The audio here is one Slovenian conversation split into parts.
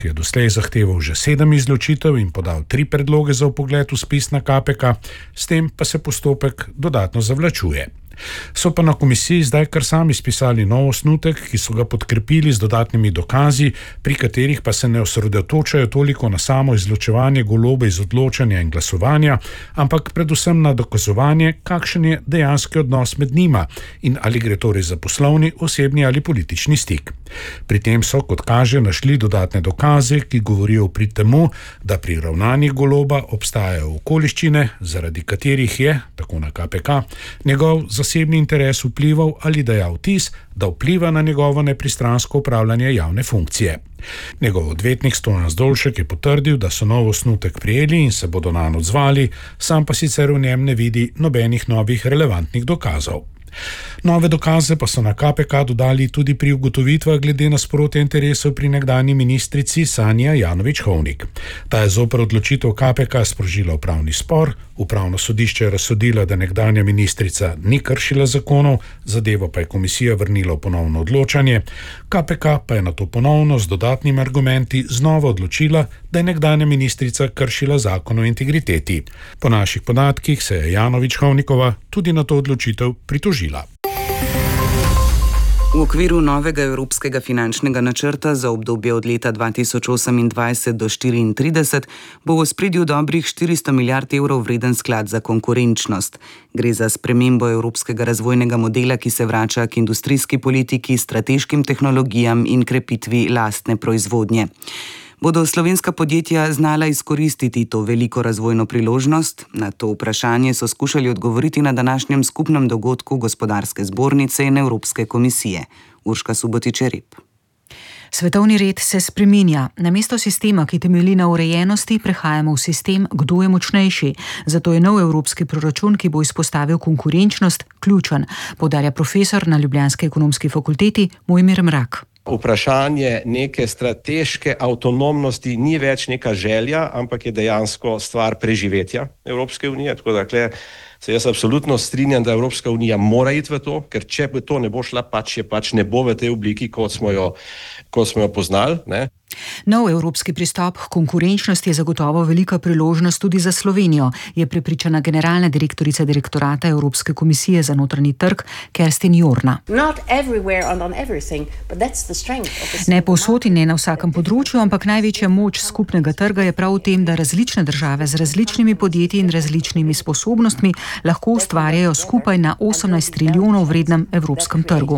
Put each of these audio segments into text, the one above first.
ki je doslej zahteval že 7 izločitev in podal 3 predloge za vpogled v spis na KPK, s tem pa se postopek dodatno zavlačuje. So pa na komisiji zdaj kar sami spisali nov osnutek, ki so ga podkrepili z dodatnimi dokazi, pri katerih pa se ne osredotočajo toliko na samo izločevanje Goloba iz odločanja in glasovanja, ampak predvsem na dokazovanje, kakšen je dejanski odnos med njima in ali gre torej za poslovni, osebni ali politični stik. Pri tem so, kot kaže, našli dodatne dokaze, ki govorijo pri temu, da pri ravnanjih Goloba obstajajo okoliščine, zaradi katerih je, tako na KPK, njegov zasebni interes vplival ali dajal vtis, da vpliva na njegovo nepristransko upravljanje javne funkcije. Njegov odvetnik Stojan Zdolšek je potrdil, da so nov osnutek prijeli in se bodo nanj odzvali, sam pa sicer v njem ne vidi nobenih novih relevantnih dokazov. Nove dokaze pa so na KPK dodali tudi pri ugotovitvah glede nasprotja interesov pri nekdanji ministrici Sanji Ajanović-Hovnik. Ta je zoper odločitev KPK sprožila upravni spor, upravno sodišče je razsodilo, da nekdanja ministrica ni kršila zakonov, zadevo pa je komisija vrnila v ponovno odločanje, KPK pa je nato ponovno z dodatnimi argumenti znova odločila, da je nekdanja ministrica kršila zakon o integriteti. Po naših podatkih se je Ajanović-Hovnikova tudi na to odločitev pritožila. V okviru novega evropskega finančnega načrta za obdobje od leta 2028 do 2034 bo v ospredju dobrih 400 milijard evrov vreden sklad za konkurenčnost. Gre za spremembo evropskega razvojnega modela, ki se vrača k industrijski politiki, strateškim tehnologijam in krepitvi lastne proizvodnje. Bodo slovenska podjetja znala izkoristiti to veliko razvojno priložnost? Na to vprašanje so skušali odgovoriti na današnjem skupnem dogodku Gospodarske zbornice in Evropske komisije. Urška Subotić-Rep. Svetovni red se spreminja. Namesto sistema, ki temelji na urejenosti, prehajamo v sistem, kdo je močnejši. Zato je nov evropski proračun, ki bo izpostavil konkurenčnost, ključen, poudarja profesor na ljubljanski ekonomski fakulteti Mojmir Mrak. Vprašanje neke strateške avtonomnosti ni več neka želja, ampak je dejansko stvar preživetja Evropske unije. Tako da se jaz absolutno strinjam, da Evropska unija mora iti v to, ker če bi to ne bo šla, pač ne bo v tej obliki, kot smo jo poznali, ne. Nov evropski pristop k konkurenčnosti je zagotovo velika priložnost tudi za Slovenijo, je prepričana generalna direktorica direktorata Evropske komisije za notranji trg Kerstin Jorna. Ne povsod in ne na vsakem področju, ampak največja moč skupnega trga je prav v tem, da različne države z različnimi podjetji in različnimi sposobnostmi lahko ustvarjajo skupaj na 18 trilijonov vrednem evropskem trgu.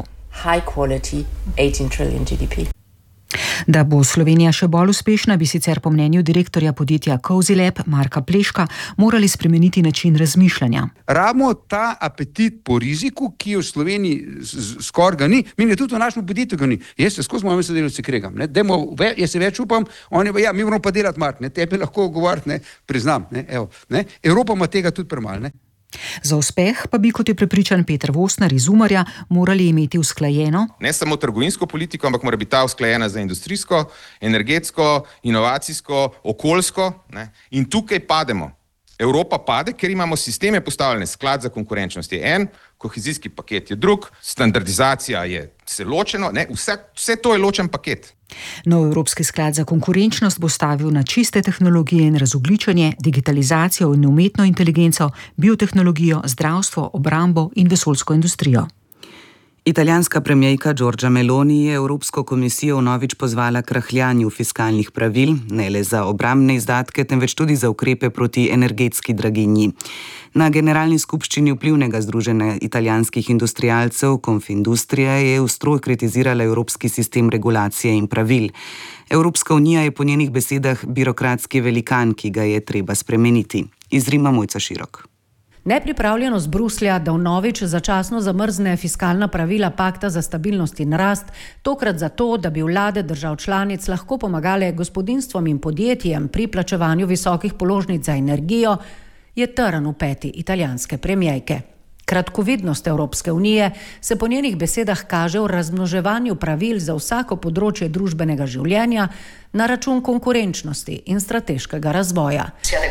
Da bo Slovenija še bolj uspešna, bi sicer po mnenju direktorja podjetja Kozilab Marka Pleška morali spremeniti način razmišljanja. Rabimo ta apetit po riziku, ki v Sloveniji skoraj ga ni, mi tudi v našem podjetju ga ni. Jaz se skozi mojim sodelavci kregam, jaz se več upam, mi moramo pa delati mark, tebi lahko govoriti, priznam, Evropa ima tega tudi premalo, Za uspeh pa bi, kot je prepričan Peter Vosner iz Umarja, morali imeti usklajeno ne samo trgovinsko politiko, ampak mora biti ta usklajena za industrijsko, energetsko, inovacijsko, okoljsko, in tukaj pademo. Evropa pade, ker imamo sisteme postavljene, sklad za konkurenčnost je en, kohezijski paket je drug, standardizacija je vse ločeno, vse to je ločen paket. Nov Evropski sklad za konkurenčnost bo stavil na čiste tehnologije in razogljičenje, digitalizacijo in umetno inteligenco, biotehnologijo, zdravstvo, obrambo in vesoljsko industrijo. Italijanska premierka Giorgia Meloni je Evropsko komisijo vnovič pozvala k rahljanju fiskalnih pravil, ne le za obrambne izdatke, temveč tudi za ukrepe proti energetski draginji. Na generalni skupščini vplivnega združenja italijanskih industrialcev Confindustria je ostro kritizirala evropski sistem regulacije in pravil. Evropska unija je po njenih besedah birokratski velikan, ki ga je treba spremeniti. Iz Rima Mojca Širok. Nepripravljenost Bruslja, da vnovič začasno zamrzne fiskalna pravila pakta za stabilnost in rast, tokrat zato, da bi vlade držav članic lahko pomagale gospodinjstvom in podjetjem pri plačevanju visokih položnic za energijo, je trn v peti italijanske premierke. Kratkovidnost Evropske unije se po njenih besedah kaže v razmnoževanju pravil za vsako področje družbenega življenja na račun konkurenčnosti in strateškega razvoja.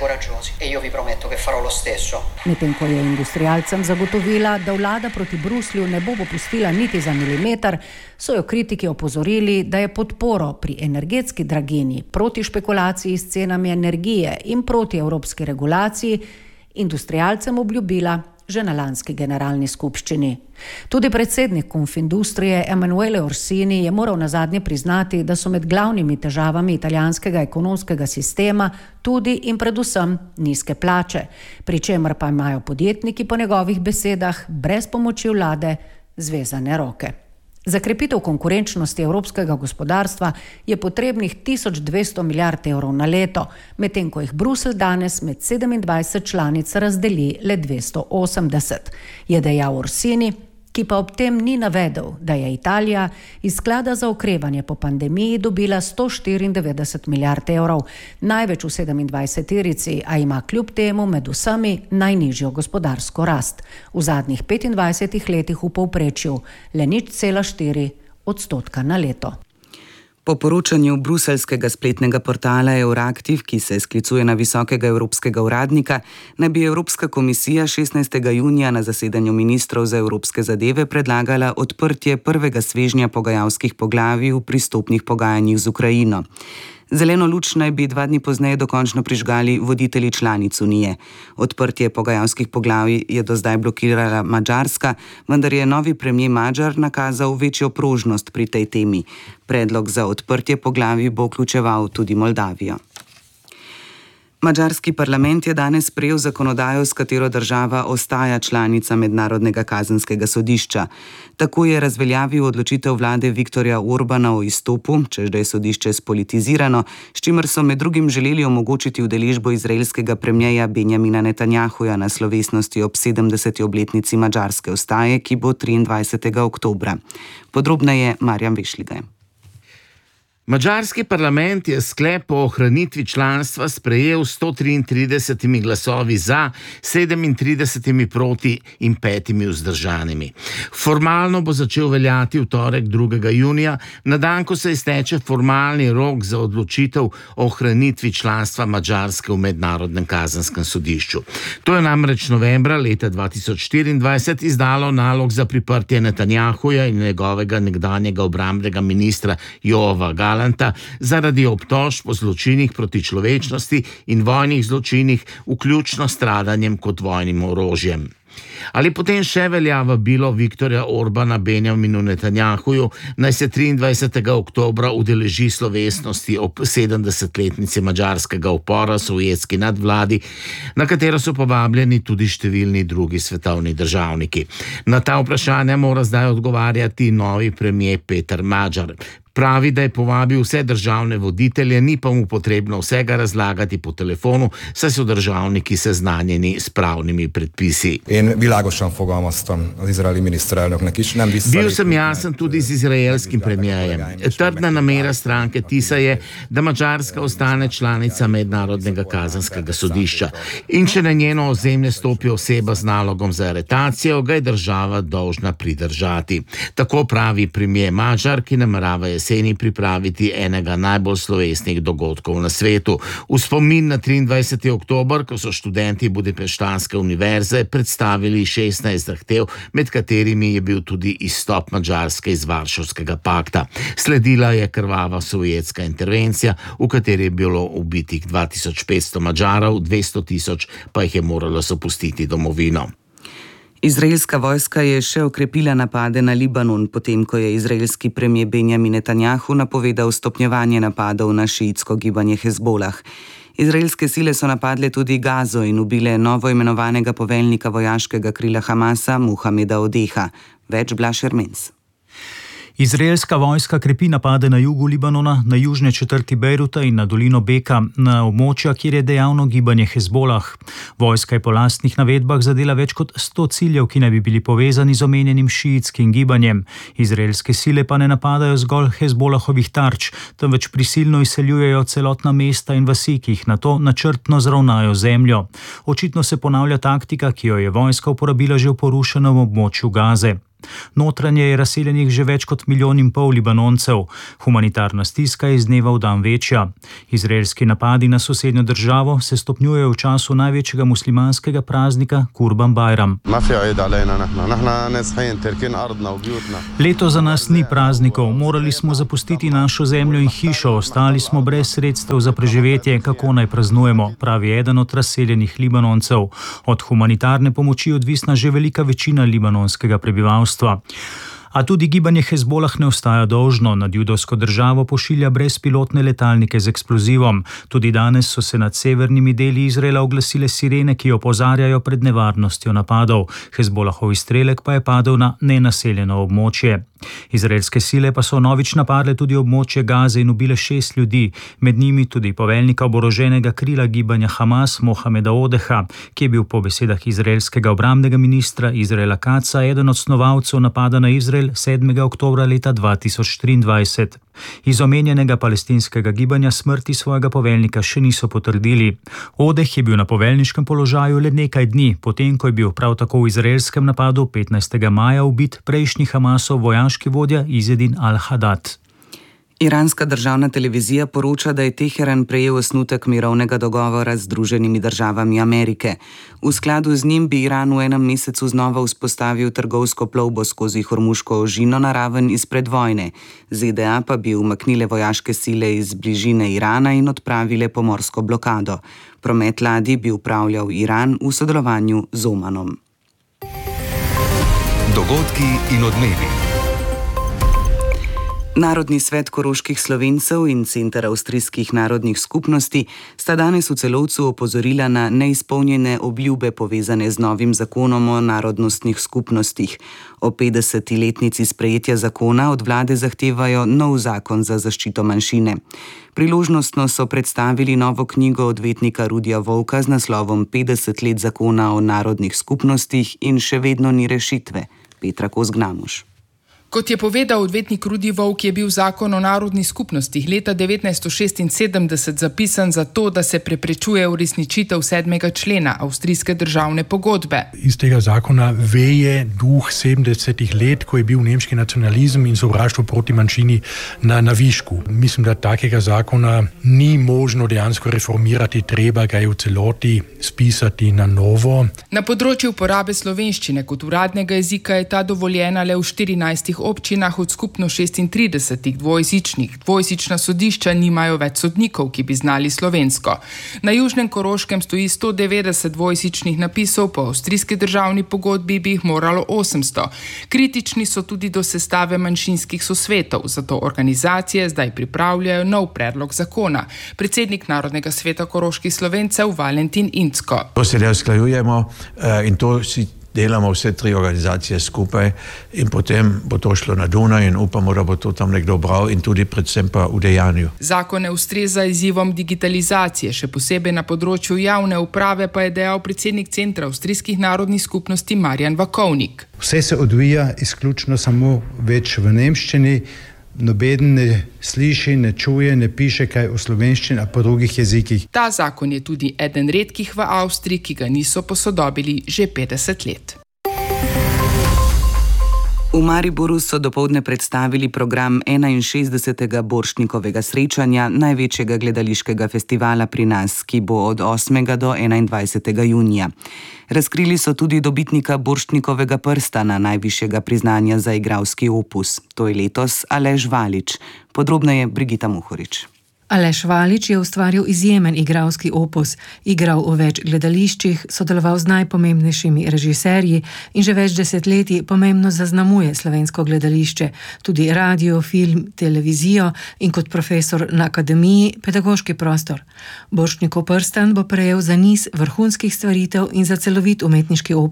Medtem ko je industrialcem zagotovila, da vlada proti Bruslju ne bo popustila niti za milimeter, so jo kritiki opozorili, da je podporo pri energetski draginji, proti špekulaciji s cenami energije in proti evropski regulaciji industrialcem obljubila že na lanski generalni skupščini. Tudi predsednik Konfindustrije Emanuele Orsini je moral nazadnje priznati, da so med glavnimi težavami italijanskega ekonomskega sistema tudi in predvsem nizke plače, pri čemer pa imajo podjetniki po njegovih besedah brez pomoči vlade zvezane roke. Za krepitev konkurenčnosti evropskega gospodarstva je potrebnih 1200 milijard evrov na leto, medtem ko jih Bruselj danes med 27 članic razdeli le 280, je dejal Orsini, ki pa ob tem ni navedel, da je Italija iz sklada za okrevanje po pandemiji dobila 194 milijard evrov, največ v 27-terici, a ima kljub temu med vsemi najnižjo gospodarsko rast. V zadnjih 25 letih v povprečju le 0,4% na leto. Po poročanju bruseljskega spletnega portala Euraktiv, ki se sklicuje na visokega evropskega uradnika, naj bi Evropska komisija 16. junija na zasedanju ministrov za evropske zadeve predlagala odprtje prvega svežnja pogajalskih poglavij v pristopnih pogajanjih z Ukrajino. Zeleno luč naj bi 2 dni pozneje dokončno prižgali voditelji članic Unije. Odprtje pogajalskih poglavij je do zdaj blokirala Madžarska, vendar je novi premier Madžar nakazal večjo prožnost pri tej temi. Predlog za odprtje poglavij bo vključeval tudi Moldavijo. Madžarski parlament je danes sprejel zakonodajo, s katero država ostaja članica Mednarodnega kazenskega sodišča. Tako je razveljavil odločitev vlade Viktorja Orbana o izstopu, češ da je sodišče spolitizirano, s čimer so med drugim želeli omogočiti udeležbo izraelskega premierja Benjamina Netanjahuja na slovesnosti ob 70. obletnici madžarske ustaje, ki bo 23. oktobra. Podrobneje Marjan Vešligaj. Madžarski parlament je sklep o ohranitvi članstva sprejel s 133 glasovi za, 37 proti in 5 vzdržanimi. Formalno bo začel veljati v torek 2. junija, na dan, ko se izteče formalni rok za odločitev o ohranitvi članstva Madžarske v Mednarodnem kazenskem sodišču. To je namreč novembra leta 2024 izdalo nalog za priprtje Netanjahuja in njegovega nekdanjega obrambnega ministra Joava Galanta zaradi obtožb o zločinih proti človečnosti in vojnih zločinih, vključno s stradanjem kot vojnim orožjem. Ali potem še velja vabilo Viktorja Orbana Benjaminu Netanjahuju, naj se 23. oktobra udeleži slovesnosti ob 70-letnici madžarskega upora sovjetski nadvladi, na katero so povabljeni tudi številni drugi svetovni državniki. Na ta vprašanja mora zdaj odgovarjati novi premier Peter Magyar. Pravi, da je povabil vse državne voditelje, ni pa mu potrebno vsega razlagati po telefonu, saj so državniki seznanjeni s pravnimi predpisi. Bil sem jasen tudi z izraelskim premierjem. Trdna namera stranke TISA je, da Madžarska ostane članica Mednarodnega kazenskega sodišča. In če na njeno ozemlje stopi oseba z nalogom za aretacijo, ga je država dolžna pridržati. Tako pravi premier Magyar, ki namerava jeseni pripraviti enega najbolj slovesnih dogodkov na svetu. V spomin na 23. oktober, ko so študenti Budipeštanske univerze predstavili 16 zahtev, med katerimi je bil tudi izstop Madžarske iz Varšavskega pakta. Sledila je krvava sovjetska intervencija, v kateri je bilo ubitih 2500 Madžarov, 200 000 pa jih je moralo zapustiti domovino. Izraelska vojska je še okrepila napade na Libanon, potem ko je izraelski premier Benjamin Netanjahu napovedal stopnjevanje napadov na šiitsko gibanje Hezbolah. Izraelske sile so napadle tudi Gazo in ubile novo imenovanega poveljnika vojaškega krila Hamasa Mohameda Odeha. Več Blaž Ermens. Izraelska vojska krepi napade na jugu Libanona, na južne četrti Bejruta in na dolino Beka, na območja, kjer je dejavno gibanje Hezbolah. Vojska je po lastnih navedbah zadela več kot 100 ciljev, ki naj bi bili povezani z omenjenim šiitskim gibanjem. Izraelske sile pa ne napadajo zgolj Hezbolahovih tarč, temveč prisilno izseljujejo celotna mesta in vasi, ki jih nato načrtno zravnajo zemljo. Očitno se ponavlja taktika, ki jo je vojska uporabila že v porušenem območju Gaze. Notranje je razseljenih že več kot 1,5 milijona Libanoncev. Humanitarna stiska je iz dneva v dan večja. Izraelski napadi na sosednjo državo se stopnjujejo v času največjega muslimanskega praznika Kurban Bajram. Leto za nas ni praznikov, morali smo zapustiti našo zemljo in hišo, ostali smo brez sredstev za preživetje, kako naj praznujemo, pravi eden od razseljenih Libanoncev. Od humanitarne pomoči je odvisna že velika večina libanonskega prebivalstva. A tudi gibanje Hezbolah ne ostaja dolžno. Nad judovsko državo pošilja brezpilotne letalnike z eksplozivom. Tudi danes so se nad severnimi deli Izraela oglasile sirene, ki opozarjajo pred nevarnostjo napadov. Hezbolahov izstrelek pa je padel na nenaseljeno območje. Izraelske sile pa so novič napadle tudi območje Gaze in ubile 6 ljudi, med njimi tudi poveljnika oboroženega krila gibanja Hamas Mohameda Odeha, ki je bil po besedah izraelskega obrambnega ministra Izraela Katza eden od snovalcev napada na Izrael 7. oktobra leta 2023. Iz omenjenega palestinskega gibanja smrti svojega poveljnika še niso potrdili. Odeh je bil na poveljniškem položaju le nekaj dni, potem ko je bil prav tako v izraelskem napadu 15. maja ubit prejšnji Hamasov vojaški vodja Izedin al-Hadad. Iranska državna televizija poroča, da je Teheran prejel osnutek mirovnega dogovora z Združenimi državami Amerike. V skladu z njim bi Iran v enem mesecu znova vzpostavil trgovsko plovbo skozi Hormuško ožino na raven izpred vojne. ZDA pa bi umaknile vojaške sile iz bližine Irana in odpravile pomorsko blokado. Promet ladij bi upravljal Iran v sodelovanju z Omanom. Dogodki in odmevi. Narodni svet koroških Slovencev in Center avstrijskih narodnih skupnosti sta danes v Celovcu opozorila na neizpolnjene obljube povezane z novim zakonom o narodnostnih skupnostih. O 50-letnici sprejetja zakona od vlade zahtevajo nov zakon za zaščito manjšine. Priložnostno so predstavili novo knjigo odvetnika Rudija Volka z naslovom 50 let zakona o narodnih skupnostih in še vedno ni rešitve. Petra Kos-Gnamuš. Kot je povedal odvetnik Rudi Volk, je bil zakon o narodnih skupnostih leta 1976 zapisan zato, da se preprečuje uresničitev 7. člena avstrijske državne pogodbe. Iz tega zakona veje duh 70 let, ko je bil nemški nacionalizem in sovraštvo proti manjšini na višku. Mislim, da takega zakona ni možno dejansko reformirati, treba ga je v celoti spisati na novo. Na področju uporabe slovenščine kot uradnega jezika je ta dovoljena le v 14 občinah od skupno 36 dvojezičnih. Dvojezična sodišča nimajo več sodnikov, ki bi znali slovensko. Na Južnem Koroškem stoji 190 dvojezičnih napisov, po avstrijski državni pogodbi bi jih moralo 800. Kritični so tudi do sestave manjšinskih sosvetov, zato organizacije zdaj pripravljajo nov predlog zakona. Predsednik Narodnega sveta koroških Slovencev Valentin Incko. To se ne usklajujemo in to si delamo vse 3 organizacije skupaj in potem bo to šlo na Dunaj in upamo, da bo to tam nekdo bral in tudi predvsem pa v dejanju. Zakon ne ustreza izzivom digitalizacije, še posebej na področju javne uprave, pa je dejal predsednik Centra avstrijskih narodnih skupnosti Marjan Vakovnik. Vse se odvija izključno samo več v nemščini, nobeden ne sliši, ne čuje, ne piše kaj o slovenščini, a po drugih jezikih. Ta zakon je tudi eden redkih v Avstriji, ki ga niso posodobili že 50 let. V Mariboru so dopoldne predstavili program 61. Borštnikovega srečanja, največjega gledališkega festivala pri nas, ki bo od 8. do 21. junija. Razkrili so tudi dobitnika Borštnikovega prstana, najvišjega priznanja za igralski opus. To je letos Aleš Valič. Podrobneje Brigita Muhorič. Aleš Valič je ustvaril izjemen igralski opus, igral v več gledališčih, sodeloval z najpomembnejšimi režiserji in že več desetletij pomembno zaznamuje slovensko gledališče, tudi radio, film, televizijo in kot profesor na akademiji pedagoški prostor. Borštnikov prstan bo prejel za niz vrhunskih stvaritev in za celovit umetniški opus.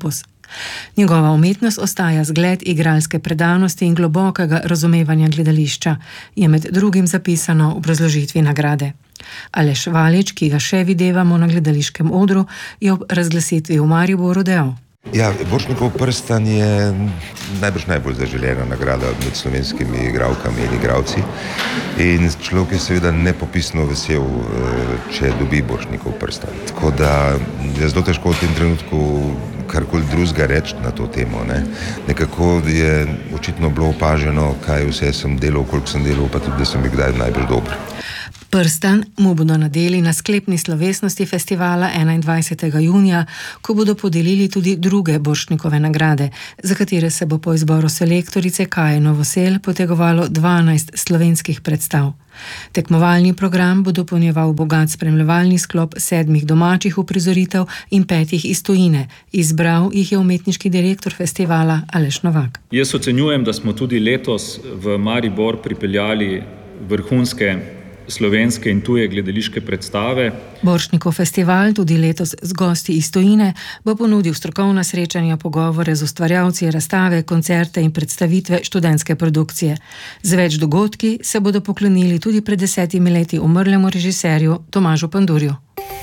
Njegova umetnost ostaja zgled igralske predanosti in globokega razumevanja gledališča, je med drugim zapisano v obrazložitvi nagrade. Aleš Valič, ki ga še videvamo na gledališkem odru, je ob razglasitvi v Mariboru dejal: Ja, Borštnikov prstan je najbolj zaželena nagrada med slovenskimi igralkami in igralci. In človek je seveda nepopisno vesel, če dobi Borštnikov prstan. Tako da je zelo težko v tem trenutku karkoli drugega reči na to temo. Nekako je očitno bilo opaženo, kaj vse sem delal, koliko sem delal, pa tudi, da sem bil kdaj najbolj dober. Prstan mu bodo nadeli na sklepni slovesnosti festivala 21. junija, ko bodo podelili tudi druge Borštnikove nagrade, za katere se bo po izboru selektorice Kaje Novosel potegovalo 12 slovenskih predstav. Tekmovalni program bo dopolnjeval bogat spremljevalni sklop 7 domačih uprizoritev in 5 iz tujine. Izbral jih je umetniški direktor festivala Aleš Novak. Jaz ocenjujem, da smo tudi letos v Maribor pripeljali vrhunske slovenske in tuje gledališke predstave. Borštnikov festival tudi letos z gosti iz tujine bo ponudil strokovna srečanja, pogovore z ustvarjalci, razstave, koncerte in predstavitve študentske produkcije. Z več dogodki se bodo poklonili tudi pred 10 leti umrlemu režiserju Tomažu Pandurju.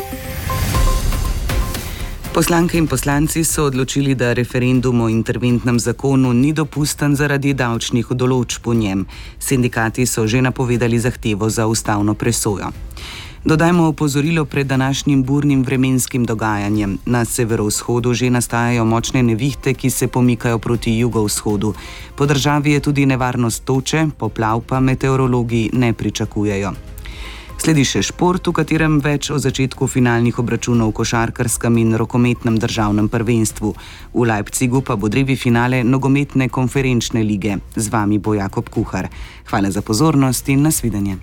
Poslanke in poslanci so odločili, da referendum o interventnem zakonu ni dopusten zaradi davčnih določb v njem. Sindikati so že napovedali zahtevo za ustavno presojo. Dodajmo opozorilo pred današnjim burnim vremenskim dogajanjem. Na severovzhodu že nastajajo močne nevihte, ki se pomikajo proti jugovzhodu. Po državi je tudi nevarnost toče, poplav pa meteorologi ne pričakujejo. Sledi še šport, v katerem več o začetku finalnih obračunov v košarkarskem in rokometnem državnem prvenstvu. V Leipzigu pa bo drevi finale nogometne konferenčne lige. Z vami bo Jakob Kuhar. Hvala za pozornost in nasvidenje.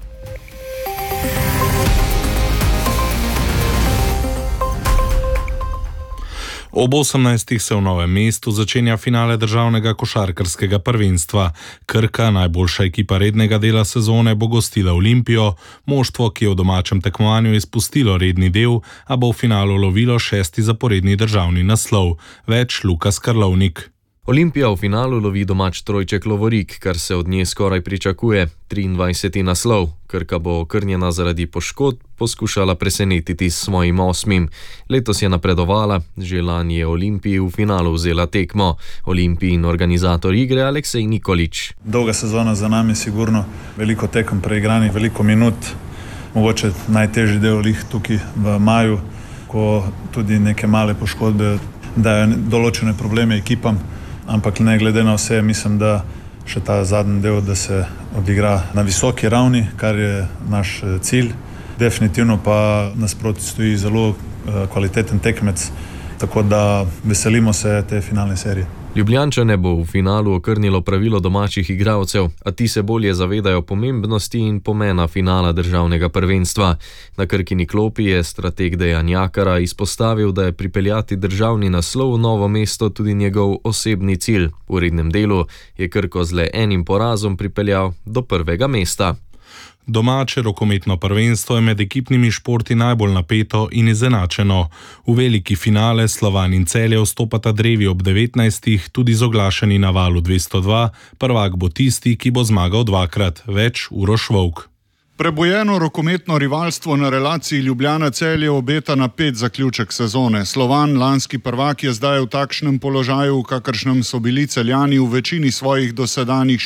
Ob 18. se v Novem mestu začenja finale državnega košarkarskega prvenstva. Krka, najboljša ekipa rednega dela sezone, bo gostila Olimpijo, moštvo, ki je v domačem tekmovanju izpustilo redni del, a bo v finalu lovilo 6. zaporedni državni naslov. Več Lukas Karlovnik. Olimpija v finalu lovi domač trojček Lovorik, kar se od nje skoraj pričakuje. 23. naslov. Krka bo okrnjena zaradi poškodb poskušala presenetiti s svojim 8. Letos je napredovala, že lani je Olimpiji v finalu vzela tekmo. Olimpijin organizator igre Aleksej Nikolič. Dolga sezona za nami, sigurno veliko tekem preigranih, veliko minut. Mogoče najtežji del lih tukaj v maju, ko tudi neke male poškodbe dajo določene probleme ekipam. Ampak ne glede na vse, mislim, da še ta zadnji del, da se odigra na visoki ravni, kar je naš cilj. Definitivno pa nasproti stoji zelo kvaliteten tekmec, tako da veselimo se te finalne serije. Ljubljančane bo v finalu okrnilo pravilo domačih igralcev, a ti se bolje zavedajo pomembnosti in pomena finala državnega prvenstva. Na Krkini klopi je strateg Dejan Jakara izpostavil, da je pripeljati državni naslov v Novo mesto tudi njegov osebni cilj. V rednem delu je Krko z le enim porazom pripeljal do 1. mesta. Domače rokometno prvenstvo je med ekipnimi športi najbolj napeto in izenačeno. V veliki finale Slovan in Celje vstopata drevi ob 19. tudi z oglašeni na valu 202. Prvak bo tisti, ki bo zmagal dvakrat. Več Uroš Volk. Prebojeno rokometno rivalstvo na relaciji Ljubljana-Celje obeta napet zaključek sezone. Slovan, lanski prvak, je zdaj v takšnem položaju, v kakršnem so bili Celjani v večini svojih dosedanjih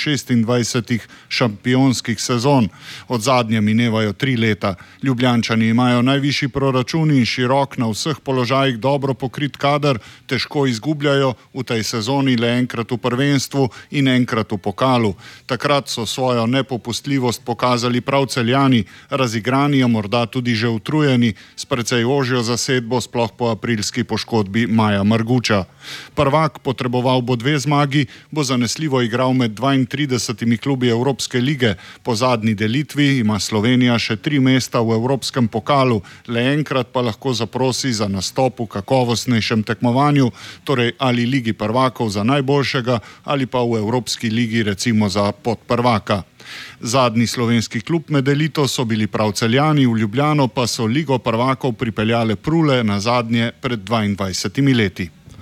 26 šampionskih sezon. Od zadnje minevajo 3 leta. Ljubljančani imajo najvišji proračun in širok, na vseh položajih dobro pokrit kader, težko izgubljajo, v tej sezoni le enkrat v prvenstvu in enkrat v pokalu. Takrat so svojo nepopustljivost pokazali prav Celjani, razigrani, a morda tudi že utrujeni, s precej ožjo zasedbo, sploh po aprilski poškodbi Maja Marguča. Prvak, potreboval bo 2 zmagi, bo zanesljivo igral med 32 klubi Evropske lige. Po zadnji delitvi ima Slovenija še 3 mesta v Evropskem pokalu, le enkrat pa lahko zaprosi za nastop v kakovostnejšem tekmovanju, torej ali Ligi prvakov za najboljšega ali pa v Evropski ligi recimo za podprvaka. Zadnji slovenski klub med elito so bili prav Celjani, v Ljubljano pa so Ligo prvakov pripeljale Prule na zadnje pred 22 leti.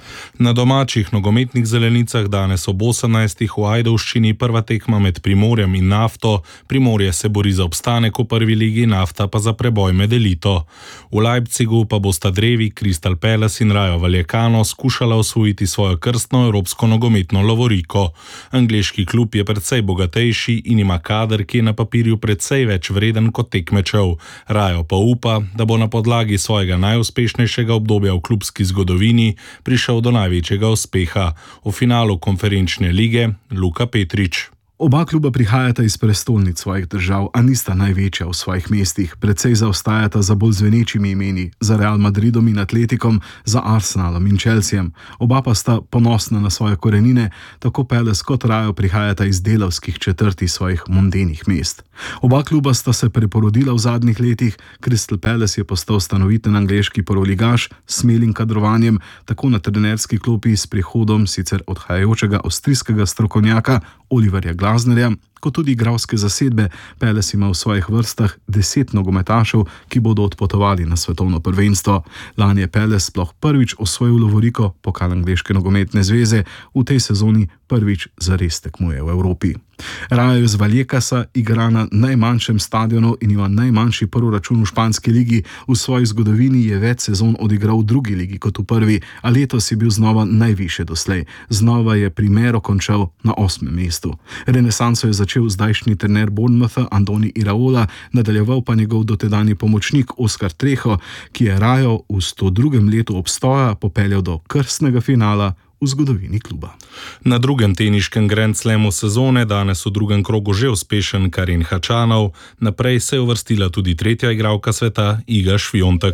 Na domačih nogometnih zelenicah danes ob 18. v Ajdovščini prva tekma med Primorjem in Nafto. Primorje se bori za obstanek v prvi ligi, Nafta pa za preboj med elito. V Leipzigu pa bosta drevi Crystal Palace in Rayo Vallecano skušala osvojiti svojo krstno evropsko nogometno lovoriko. Angleški klub je precej bogatejši in ima kader, ki je na papirju precej več vreden kot tekmečev. Rayo pa upa, da bo na podlagi svojega najuspešnejšega obdobja v klubski zgodovini prišel do največjega uspeha. V finalu konferenčne lige Luka Petrič. Oba kluba prihajata iz prestolnic svojih držav, a nista največja v svojih mestih. Precej zaostajata za bolj zvenečimi imeni, za Real Madridom in Atletikom, za Arsenalom in Chelseajem. Oba pa sta ponosna na svoje korenine, tako Palace kot Rayo prihajata iz delavskih četrti svojih mondenih mest. Oba kluba sta se preporodila v zadnjih letih. Crystal Palace je postal stanoviten angleški prvoligaš s smelim kadrovanjem, tako na trenerski klopi s prihodom sicer odhajajočega avstrijskega strokovnjaka Oliverja Glasnerja, kot tudi igralske zasedbe. Palace ima v svojih vrstah 10 nogometašev, ki bodo odpotovali na svetovno prvenstvo. Lani je Palace sploh prvič osvojil lovoriko, pokal angleške nogometne zveze, v tej sezoni prvič zares tekmuje v Evropi. Rayo iz Vallecasa igra na najmanjšem stadionu in ima najmanjši proračun v španski ligi. V svoji zgodovini je več sezon odigral v drugi ligi kot v prvi, a letos je bil znova najvišje doslej. Znova je Primero končal na 8. mestu. Renesanso je začel zdajšnji trener Bournemoutha Andoni Iraola, nadaljeval pa njegov dotedanji pomočnik Oskar Trejo, ki je Rayo v 102. letu obstoja popeljal do krstnega finala v zgodovini kluba. Na drugem teniškem Grand Slamu sezone, danes v drugem krogu že uspešen Karin Hačanov, naprej se je uvrstila tudi tretja igralka sveta Iga Šviontek.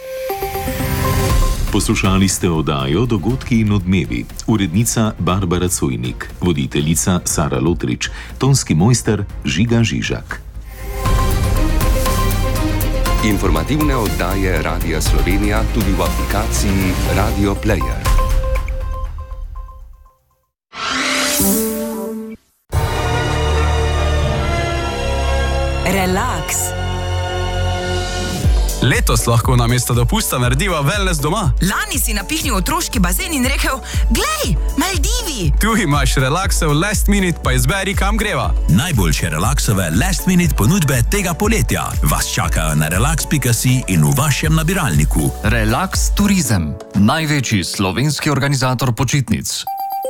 Poslušali ste oddajo Dogodki in odmevi. Urednica Barbara Cojnik, voditeljica Sara Lotrič, tonski mojster Žiga Žižak. Informativne oddaje Radia Slovenija tudi v aplikaciji Radio Player. Relaks. Letos lahko namesto dopusta narediva wellness doma. Lani si napihnil otroški bazen in rekel: "Glej, Maldivi!" Tu imaš relaksov last minute, pa izberi, kam greva. Najboljše relaksove last minute ponudbe tega poletja vas čakajo na relax.si in v vašem nabiralniku. Relax Turizem, največji slovenski organizator počitnic.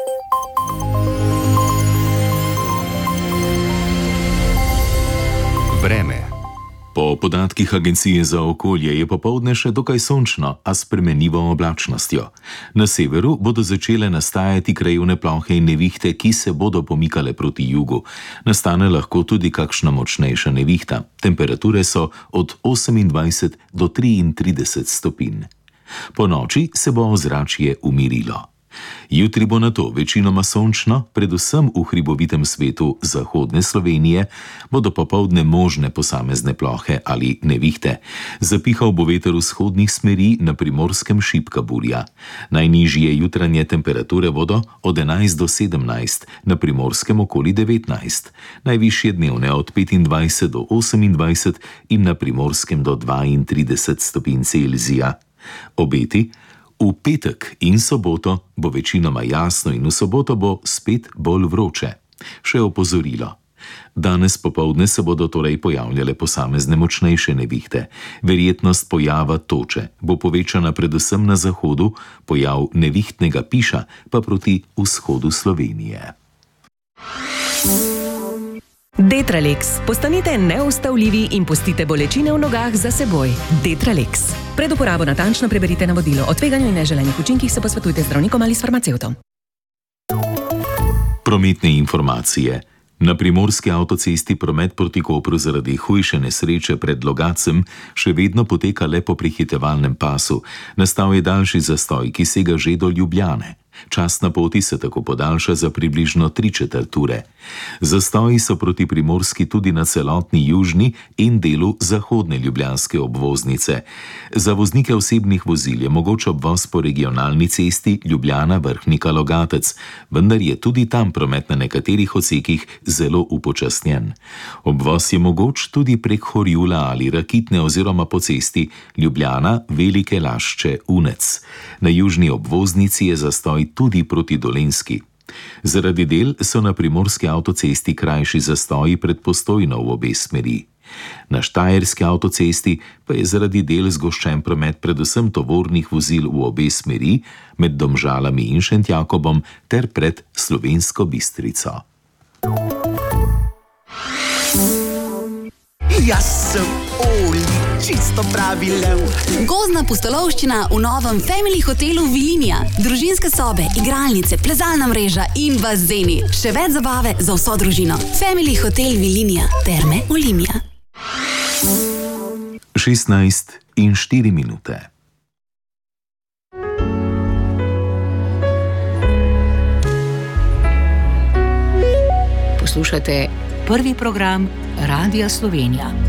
Vreme. Po podatkih Agencije za okolje je popoldne še dokaj sončno, a s spremenljivo oblačnostjo. Na severu bodo začele nastajati krajevne plohe in nevihte, ki se bodo pomikale proti jugu. Nastane lahko tudi kakšna močnejša nevihta. Temperature so od 28 do 33 stopinj. Po noči se bo ozračje umirilo. Jutri bo nato večinoma sončno, predvsem v hribovitem svetu zahodne Slovenije bodo popoldne možne posamezne plohe ali nevihte. Zapihal bo veter vzhodnih smeri, na Primorskem šibka burja. Najnižje jutranje temperature bodo od 11 do 17, na Primorskem okoli 19, najvišje dnevne od 25 do 28 in na Primorskem do 32 stopinj Celzija. Obeti: v petek in soboto bo večinoma jasno in v soboto bo spet bolj vroče. Še opozorilo. Danes popoldne se bodo torej pojavljale posamezne močnejše nevihte. Verjetnost pojava toče bo povečana predvsem na zahodu, pojav nevihtnega piša pa proti vzhodu Slovenije. Detralex. Postanite neustavljivi in pustite bolečine v nogah za seboj. Detralex. Pred uporabo natančno preberite navodilo. O tveganju in neželenih učinkih se posvetujte z zdravnikom ali s farmacevtom. Prometne informacije. Na primorski avtocesti promet proti Kopru zaradi hujše nesreče pred Logacem še vedno poteka le po prehitevalnem pasu. Nastal je daljši zastoj, ki sega že do Ljubljane. Čas na poti se tako podaljša za približno 3/4 ure. Zastoji so proti Primorski tudi na celotni južni in delu zahodne ljubljanske obvoznice. Za voznike osebnih vozil je mogoč obvoz po regionalni cesti Ljubljana-Vrhnika-Logatec, vendar je tudi tam promet na nekaterih odsekih zelo upočasnjen. Obvoz je mogoč tudi prek Horjula ali Rakitne oziroma po cesti Ljubljana-Velike Lašče-Unec. Na južni obvoznici je zastoj tudi proti Dolenjski. Zaradi del so na primorski avtocesti krajši zastoji pred Postojno v obe smeri. Na štajerski avtocesti pa je zaradi del zgoščen promet predvsem tovornih vozil v obe smeri, med Domžalami in Šentjakobom ter pred Slovensko Bistrico. Jaz sem Oli, čisto pravi lev. Gozdna pustolovščina v novem Family hotelu Vilinija. Družinske sobe, igralnice, plezalna mreža in bazeni. Še več zabave za vso družino. Family hotel Vilinija. Terme Olimia. 16:04. Poslušate prvi program Radia Slovenija.